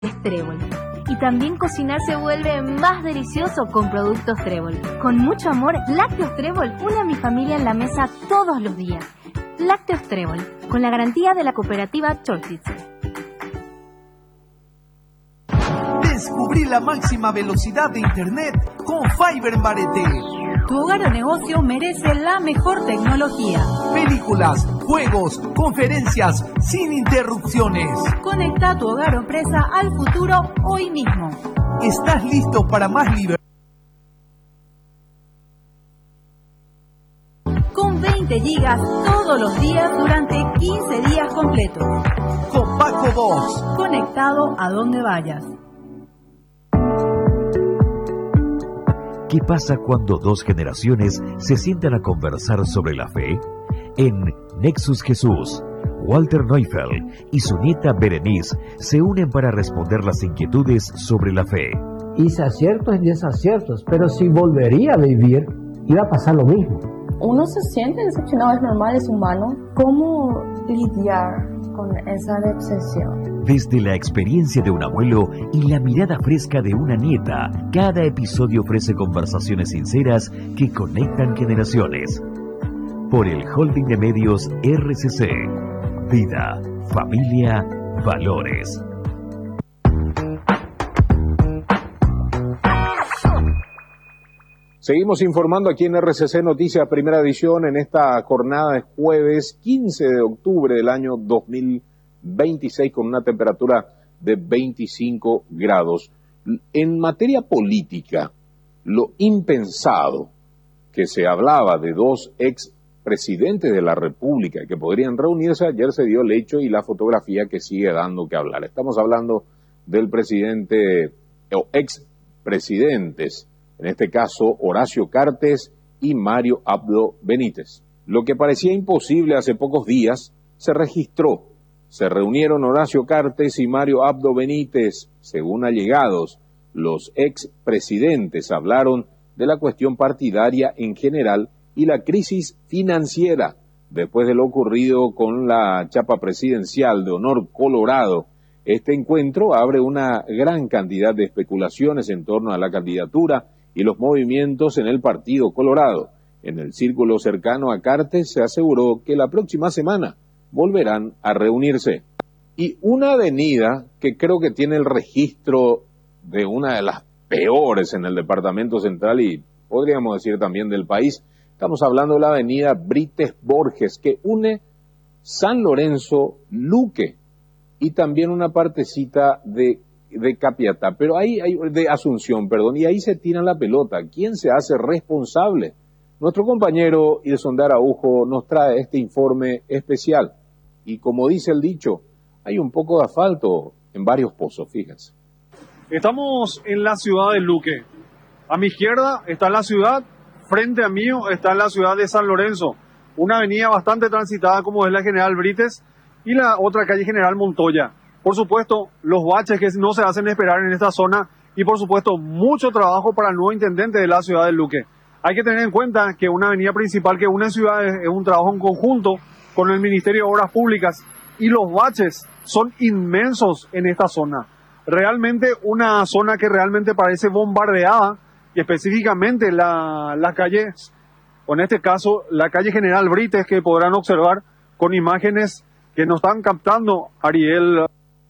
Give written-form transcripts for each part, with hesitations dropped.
Trébol. Y también cocinar se vuelve más delicioso con productos Trébol. Con mucho amor, Lácteos Trébol une a mi familia en la mesa todos los días. Lácteos Trébol, con la garantía de la cooperativa Choltitze. Descubrí la máxima velocidad de internet con Fiber Barete. Tu hogar o negocio merece la mejor tecnología. Películas, juegos, conferencias, sin interrupciones. Conecta tu hogar o empresa al futuro hoy mismo. ¿Estás listo para más libertad? Con 20 gigas todos los días durante 15 días completos. Con Paco Voz. Conectado a donde vayas. ¿Qué pasa cuando dos generaciones se sientan a conversar sobre la fe? En Nexus Jesús, Walter Neufeld y su nieta Berenice se unen para responder las inquietudes sobre la fe. Hice aciertos y desaciertos, pero si volvería a vivir, iba a pasar lo mismo. Uno se siente decepcionado, es normal, es humano. ¿Cómo lidiar con esa decepción? Desde la experiencia de un abuelo y la mirada fresca de una nieta, cada episodio ofrece conversaciones sinceras que conectan generaciones. Por el Holding de Medios RCC. Vida, familia, valores. Seguimos informando aquí en RCC Noticias, primera edición, en esta jornada de jueves 15 de octubre del año 2026, con una temperatura de 25 grados. En materia política, lo impensado, que se hablaba de dos expresidentes de la República que podrían reunirse, ayer se dio el hecho y la fotografía que sigue dando que hablar. Estamos hablando del presidente o expresidentes, en este caso Horacio Cartes y Mario Abdo Benítez. Lo que parecía imposible hace pocos días se registró. Se reunieron Horacio Cartes y Mario Abdo Benítez. Según allegados, los expresidentes hablaron de la cuestión partidaria en general y la crisis financiera después de lo ocurrido con la chapa presidencial de Honor Colorado. Este encuentro abre una gran cantidad de especulaciones en torno a la candidatura y los movimientos en el Partido Colorado. En el círculo cercano a Cartes se aseguró que la próxima semana volverán a reunirse. Y una avenida que creo que tiene el registro de una de las peores en el departamento central y podríamos decir también del país, estamos hablando de la avenida Brites Borges, que une San Lorenzo, Luque y también una partecita de Capiatá, pero ahí hay de Asunción, perdón, y ahí se tira la pelota. ¿Quién se hace responsable? Nuestro compañero Ilson de Araujo nos trae este informe especial. Y como dice el dicho, hay un poco de asfalto en varios pozos, fíjense. Estamos en la ciudad de Luque. A mi izquierda está la ciudad, frente a mí está la ciudad de San Lorenzo. Una avenida bastante transitada como es la General Brites y la otra calle General Montoya. Por supuesto, los baches que no se hacen esperar en esta zona y por supuesto mucho trabajo para el nuevo intendente de la ciudad de Luque. Hay que tener en cuenta que una avenida principal que une ciudades es un trabajo en conjunto con el Ministerio de Obras Públicas y los baches son inmensos en esta zona. Realmente una zona que realmente parece bombardeada y específicamente la calle, o en este caso la calle General Brites, que podrán observar con imágenes que nos están captando Ariel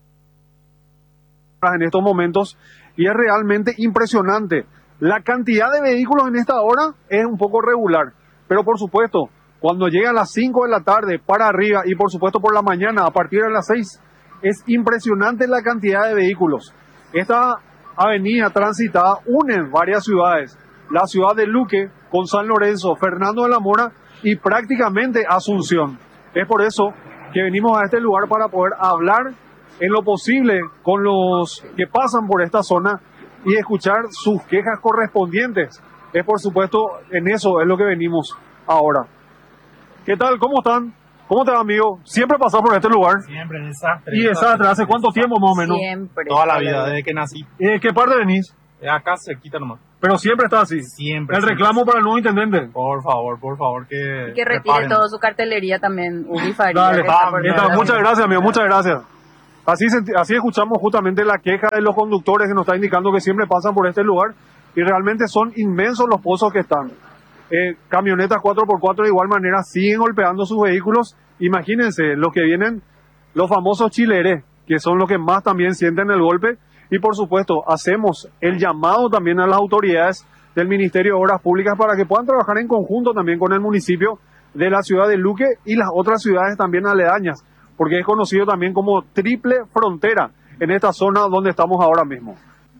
en estos momentos, y es realmente impresionante. La cantidad de vehículos en esta hora es un poco regular, pero por supuesto, cuando llega a las 5 de la tarde para arriba y por supuesto por la mañana a partir de las 6, es impresionante la cantidad de vehículos. Esta avenida transitada une varias ciudades, la ciudad de Luque con San Lorenzo, Fernando de la Mora y prácticamente Asunción. Es por eso que venimos a este lugar para poder hablar en lo posible con los que pasan por esta zona y escuchar sus quejas correspondientes. Es por supuesto, en eso es lo que venimos ahora. ¿Qué tal? ¿Cómo están? ¿Cómo te va, amigo? ¿Siempre pasás por este lugar? Siempre, desastre. ¿Y desastre? ¿Hace cuánto tiempo más o menos? Siempre. Toda la vida, desde que nací. ¿Y de qué parte venís? Acá cerquita nomás. Pero siempre está así. Siempre. El reclamo para el nuevo intendente. Por favor, que... Y que retire toda su cartelería también, Ubi Faría. Dale, muchas gracias, amigo, muchas gracias. Así escuchamos justamente la queja de los conductores que nos está indicando que siempre pasan por este lugar y realmente son inmensos los pozos que están. Camionetas 4x4 de igual manera siguen golpeando sus vehículos. Imagínense los que vienen, los famosos chilerés, que son los que más también sienten el golpe. Y por supuesto, hacemos el llamado también a las autoridades del Ministerio de Obras Públicas para que puedan trabajar en conjunto también con el municipio de la ciudad de Luque y las otras ciudades también aledañas, porque es conocido también como triple frontera en esta zona donde estamos ahora mismo.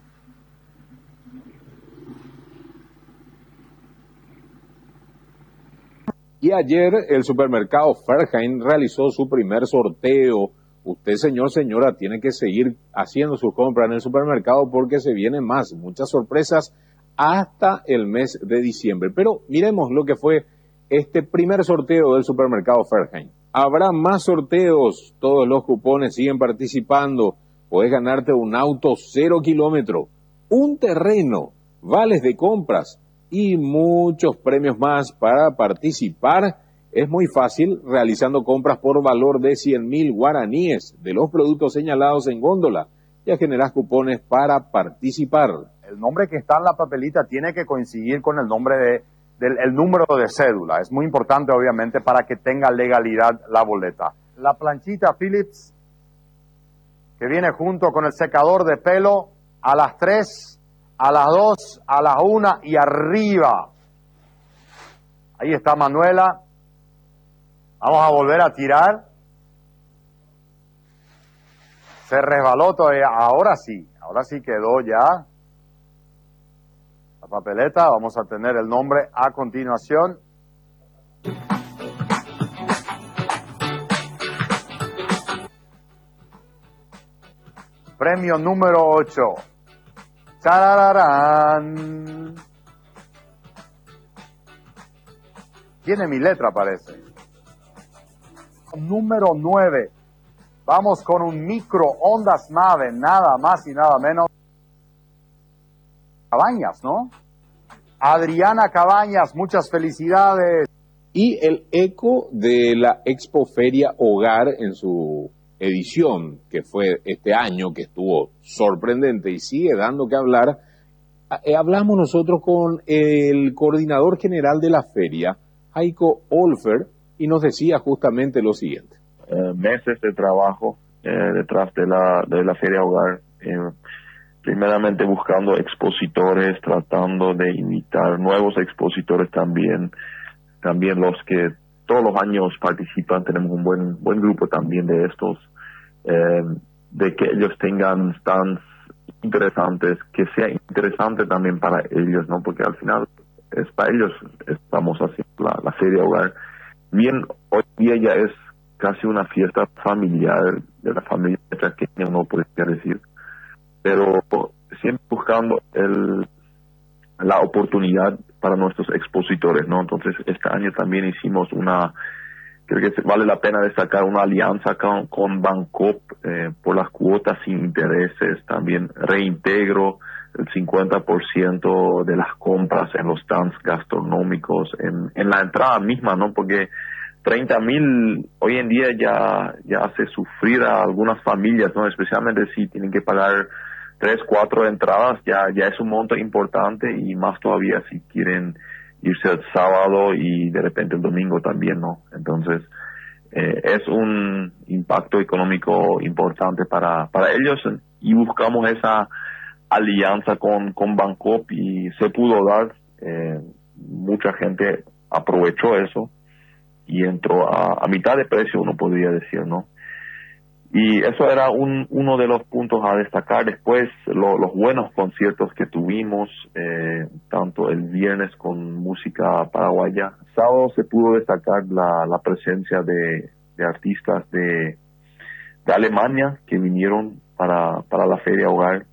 Y ayer el supermercado Ferheim realizó su primer sorteo. Usted, señor, señora, tiene que seguir haciendo sus compras en el supermercado porque se vienen más, muchas sorpresas hasta el mes de diciembre. Pero miremos lo que fue este primer sorteo del supermercado Ferheim. Habrá más sorteos, todos los cupones siguen participando. Puedes ganarte un auto 0 kilómetro, un terreno, vales de compras y muchos premios más. Para participar es muy fácil realizando compras por valor de 100.000 guaraníes de los productos señalados en góndola. Ya generas cupones para participar. El nombre que está en la papelita tiene que coincidir con el nombre del número de cédula. Es muy importante, obviamente, para que tenga legalidad la boleta. La planchita Philips, que viene junto con el secador de pelo, a las 3, a las 2, a las 1 y arriba. Ahí está Manuela. Vamos a volver a tirar. Se resbaló todavía. Ahora sí quedó ya la papeleta. Vamos a tener el nombre a continuación. Premio número 8. ¡Charararán! Tiene mi letra, parece. Número 9. Vamos con un microondas nave, nada más y nada menos. Cabañas, ¿no? Adriana Cabañas, muchas felicidades. Y el eco de la Expoferia Hogar en su edición, que fue este año, que estuvo sorprendente y sigue dando que hablar. Hablamos nosotros con el coordinador general de la feria, Heiko Olfer, y nos decía justamente lo siguiente. Meses de trabajo detrás de la Feria Hogar, primeramente buscando expositores, tratando de invitar nuevos expositores también los que todos los años participan. Tenemos un buen grupo también de estos, de que ellos tengan stands interesantes, que sea interesante también para ellos, ¿no? Porque al final es para ellos estamos haciendo la Feria Hogar. Bien, hoy día ya es casi una fiesta familiar de la familia chaqueña, no podría decir, pero siempre buscando la oportunidad para nuestros expositores, ¿no? Entonces, este año también hicimos creo que vale la pena destacar una alianza con Bancop por las cuotas sin intereses, también reintegro el 50% de las compras en los stands gastronómicos, en la entrada misma, ¿no? Porque 30.000 hoy en día ya hace sufrir a algunas familias, ¿no? Especialmente si tienen que pagar 3, 4 entradas, ya es un monto importante, y más todavía si quieren irse el sábado y de repente el domingo también, ¿no? Entonces, es un impacto económico importante para ellos, y buscamos esa alianza con Bancop y se pudo dar. Mucha gente aprovechó eso y entró a mitad de precio, uno podría decir, ¿no? Y eso era uno de los puntos a destacar. Después, los buenos conciertos que tuvimos, tanto el viernes con música paraguaya. Sábado se pudo destacar la presencia de artistas de Alemania que vinieron para la Feria Hogar.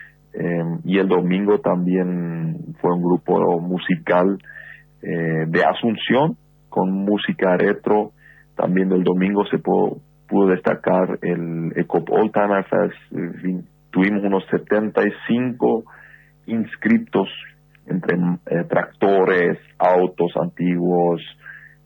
Y el domingo también fue un grupo musical de Asunción con música retro. También el domingo se pudo destacar el ECOP Oldtimer Fest. Tuvimos unos 75 inscriptos entre tractores, autos antiguos,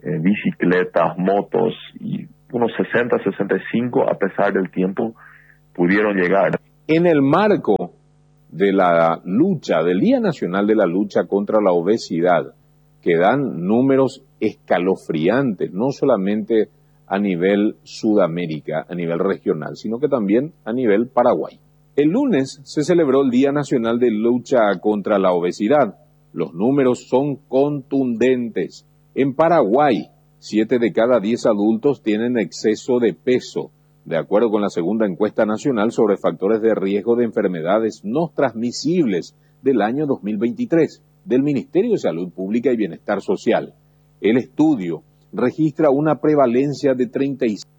bicicletas, motos, y unos 60, 65 a pesar del tiempo. pudieron llegar. En el marco de la lucha, del Día Nacional de la Lucha contra la Obesidad, que dan números escalofriantes, no solamente a nivel Sudamérica, a nivel regional, sino que también a nivel Paraguay. El lunes se celebró el Día Nacional de Lucha contra la Obesidad. Los números son contundentes. En Paraguay, 7 de cada 10 adultos tienen exceso de peso, de acuerdo con la segunda encuesta nacional sobre factores de riesgo de enfermedades no transmisibles del año 2023 del Ministerio de Salud Pública y Bienestar Social. El estudio registra una prevalencia de 35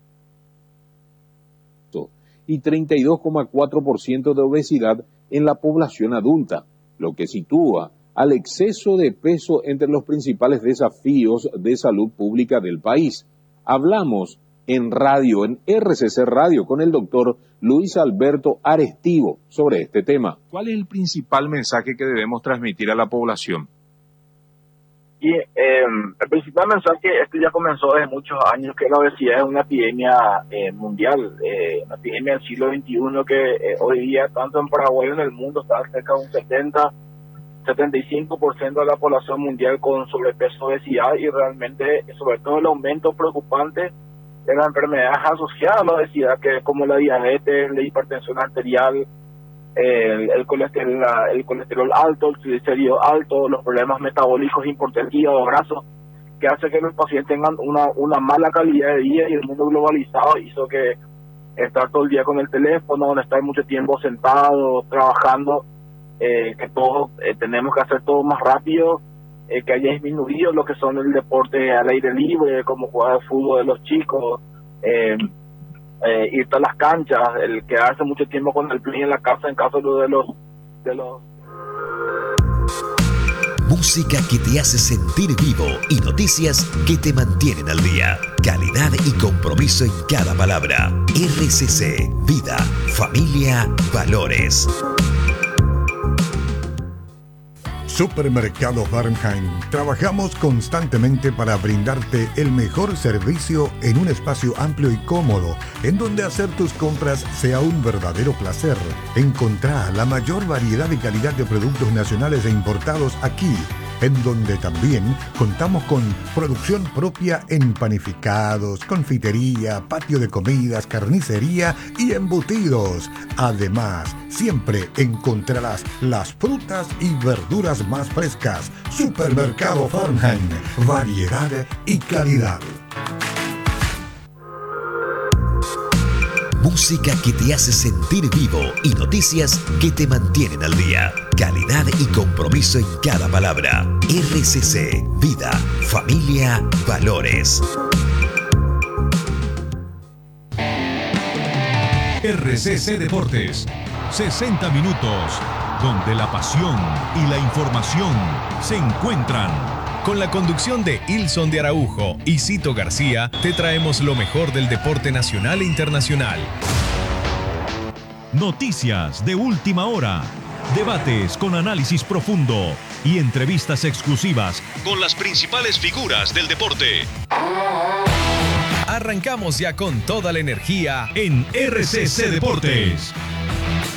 y 32,4% de obesidad en la población adulta, lo que sitúa al exceso de peso entre los principales desafíos de salud pública del país. Hablamos en radio, en RCC Radio, con el doctor Luis Alberto Arestivo sobre este tema. ¿Cuál es el principal mensaje que debemos transmitir a la población? Y el principal mensaje, esto ya comenzó desde muchos años, que la obesidad es una epidemia mundial, una epidemia del siglo XXI que hoy día, tanto en Paraguay como en el mundo, está cerca de un 75% de la población mundial con sobrepeso, obesidad, y realmente, sobre todo, el aumento preocupante de las enfermedades asociadas a la obesidad, que como la diabetes, la hipertensión arterial, el colesterol alto, el triglicérido alto, los problemas metabólicos importantes, hígado graso, que hace que los pacientes tengan una mala calidad de vida, y el mundo globalizado hizo que estar todo el día con el teléfono, estar mucho tiempo sentado, trabajando, que todos tenemos que hacer todo más rápido, que haya disminuido lo que son el deporte al aire libre, como jugar al fútbol de los chicos, irte a las canchas, el quedarse mucho tiempo con el play en la casa en caso de los Música que te hace sentir vivo y noticias que te mantienen al día. Calidad y compromiso en cada palabra. RCC, vida, familia, valores. Supermercado Farmheim. Trabajamos constantemente para brindarte el mejor servicio en un espacio amplio y cómodo, en donde hacer tus compras sea un verdadero placer. Encontrá la mayor variedad y calidad de productos nacionales e importados aquí, en donde también contamos con producción propia en panificados, confitería, patio de comidas, carnicería y embutidos. Además, siempre encontrarás las frutas y verduras más frescas. Supermercado Farmheim, variedad y calidad. Música que te hace sentir vivo y noticias que te mantienen al día. Calidad y compromiso en cada palabra. RCC, vida, familia, valores. RCC Deportes, 60 minutos, donde la pasión y la información se encuentran. Con la conducción de Ilson de Araujo y Cito García, te traemos lo mejor del deporte nacional e internacional. Noticias de última hora, debates con análisis profundo y entrevistas exclusivas con las principales figuras del deporte. Arrancamos ya con toda la energía en RCC Deportes.